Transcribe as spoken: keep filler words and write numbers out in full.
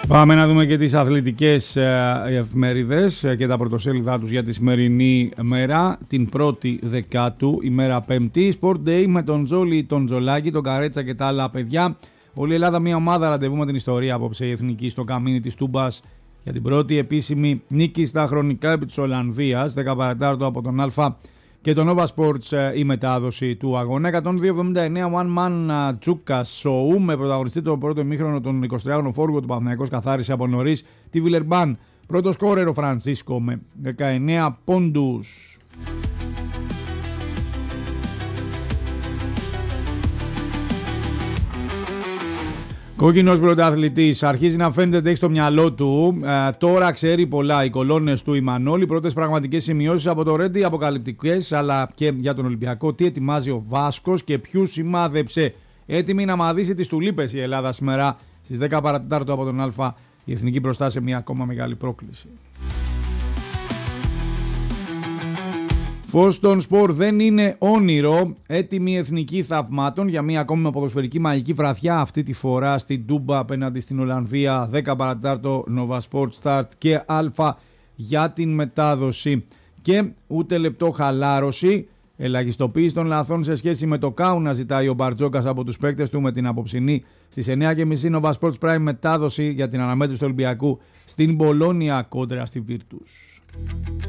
Πάμε να δούμε και τις αθλητικές εφημερίδες και τα πρωτοσέλιδά τους για τη σημερινή μέρα, την πρώτη Δεκάτου, ημέρα Πέμπτη. Sport Day με τον Τζόλι, τον Τζολάκη, τον Καρέτσα και τα άλλα παιδιά. Όλη η Ελλάδα μια ομάδα, ραντεβού με την ιστορία απόψε η εθνική στο καμίνι της Τούμπας για την πρώτη επίσημη νίκη στα χρονικά επί της Ολλανδίας, δέκα παρατάρτο από τον Α και το Nova Sports η μετάδοση του αγώνα. εκατόν δύο εβδομήντα εννέα One Man Τσούκα Show με πρωταγωνιστή το πρώτο ημίχρονο τον εικοσιτριάχρονο φόργο του Παναθηναϊκός, καθάρισε από νωρίς τη Βιλερμπάν. Πρώτο σκόρερ ο Φρανσίσκο με δεκαεννέα πόντους. Κόκκινος πρωταθλητής, αρχίζει να φαίνεται ότι έχει στο μυαλό του. Ε, τώρα ξέρει πολλά. Οι κολόνες του Ιμανόλη, πρώτες πραγματικές σημειώσεις από το Ρέντι, αποκαλυπτικές, αλλά και για τον Ολυμπιακό. Τι ετοιμάζει ο Βάσκος και ποιους σημάδεψε. Έτοιμη να μαδίσει τις τουλίπες η Ελλάδα σήμερα στις δέκα παρατέταρτο από τον Α. Η εθνική μπροστά σε μια ακόμα μεγάλη πρόκληση. Φως στον σπορ δεν είναι όνειρο. Έτοιμη εθνική θαυμάτων για μια ακόμη ποδοσφαιρική μαγική βραδιά. Αυτή τη φορά στην Τούμπα απέναντι στην Ολλανδία. δέκα παρατέταρτο Nova Sport Start και Α για την μετάδοση. Και ούτε λεπτό χαλάρωση. Ελαχιστοποίηση των λαθών σε σχέση με το Κάουνα ζητάει ο Μπαρτζόκας από τους παίκτες του με την απόψινή στις εννιά και μισή Nova Sports Prime μετάδοση για την αναμέτρηση του Ολυμπιακού στην Μπολόνια κόντρα στη Βίρτους.